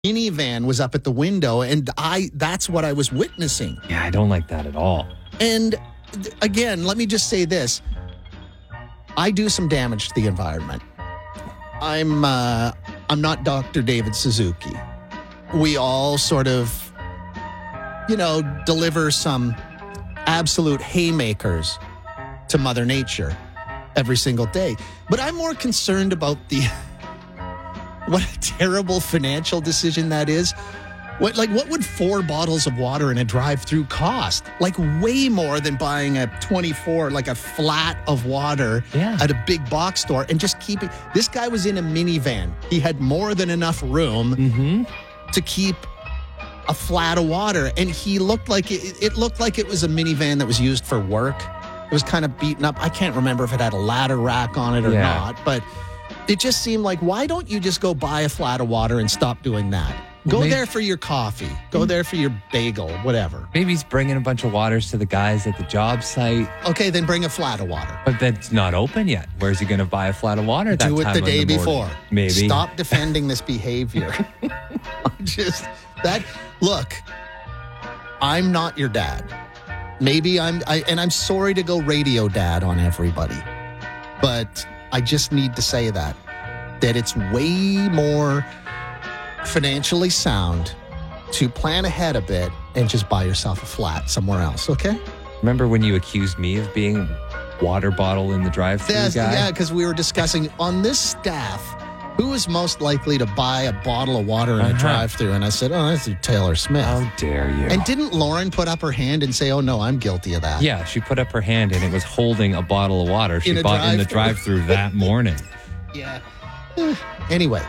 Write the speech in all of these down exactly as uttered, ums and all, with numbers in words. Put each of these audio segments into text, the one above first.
minivan was up at the window, and I that's what I was witnessing. Yeah, I don't like that at all. And again, let me just say this. I do some damage to the environment. I'm uh, I'm not Doctor David Suzuki. We all sort of, you know, deliver some absolute haymakers to Mother Nature every single day. But I'm more concerned about the what a terrible financial decision that is. What, like, what would four bottles of water in a drive-through cost? Like, way more than buying a twenty-four, like a flat of water yeah. at a big box store and just keeping. This guy was in a minivan. He had more than enough room mm-hmm. to keep a flat of water, and he looked like it, it looked like it was a minivan that was used for work. It was kind of beaten up. I can't remember if it had a ladder rack on it or yeah. not, but it just seemed like, why don't you just go buy a flat of water and stop doing that? Go maybe, there for your coffee. Go there for your bagel, whatever. Maybe he's bringing a bunch of waters to the guys at the job site. Okay, then bring a flat of water. But that's not open yet. Where's he going to buy a flat of water? That Do it time the day the before. Maybe. Stop defending this behavior. Just that. Look, I'm not your dad. Maybe I'm, I, and I'm sorry to go radio dad on everybody, but I just need to say that that it's way more financially sound to plan ahead a bit and just buy yourself a flat somewhere else, okay? Remember when you accused me of being water bottle in the drive-thru That's, guy? Yeah, because we were discussing on this staff, who is most likely to buy a bottle of water in uh-huh. a drive-thru? And I said, oh, that's Taylor Smith. How dare you? And didn't Lauren put up her hand and say, oh, no, I'm guilty of that? Yeah, she put up her hand and it was holding a bottle of water she in bought drive-thru. in the drive-thru that morning. Yeah. Anyway.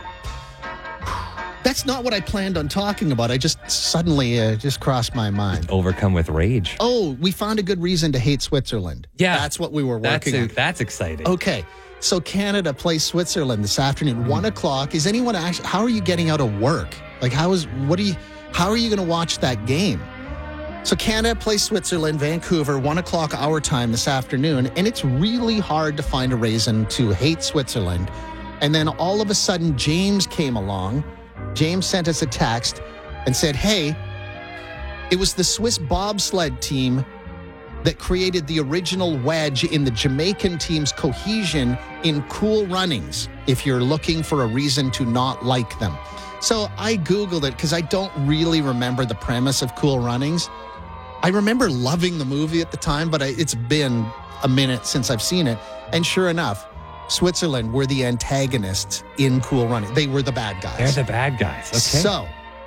That's not what I planned on talking about. I just suddenly uh, just crossed my mind. Overcome with rage. Oh, we found a good reason to hate Switzerland. Yeah. That's what we were That's working a, on. That's exciting. Okay. So Canada plays Switzerland this afternoon, one o'clock. Is anyone actually, how are you getting out of work? Like, how is, what are you, how are you going to watch that game? So Canada plays Switzerland, Vancouver, one o'clock our time this afternoon. And it's really hard to find a reason to hate Switzerland. And then all of a sudden, James came along. James sent us a text and said, hey, it was the Swiss bobsled team that created the original wedge in the Jamaican team's cohesion in Cool Runnings, if you're looking for a reason to not like them. So I Googled it because I don't really remember the premise of Cool Runnings. I remember loving the movie at the time, but I, it's been a minute since I've seen it. And sure enough, Switzerland were the antagonists in Cool Runnings. They were the bad guys. They're the bad guys. Okay. So,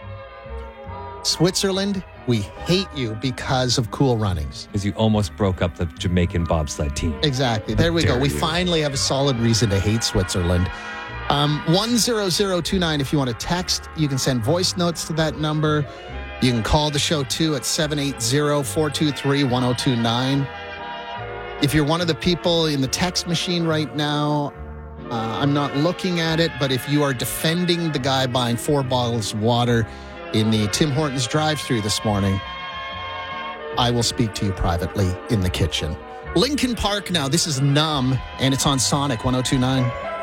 Switzerland, we hate you because of Cool Runnings. Because you almost broke up the Jamaican bobsled team. Exactly. There we go. We you. finally have a solid reason to hate Switzerland. Um, one zero zero two nine, if you want to text, you can send voice notes to that number. You can call the show too at seven eight zero, four two three, one zero two nine. If you're one of the people in the text machine right now, uh, I'm not looking at it, but if you are defending the guy buying four bottles of water in the Tim Hortons drive-thru this morning, I will speak to you privately in the kitchen. Lincoln Park now. This is Numb, and it's on Sonic one oh two nine.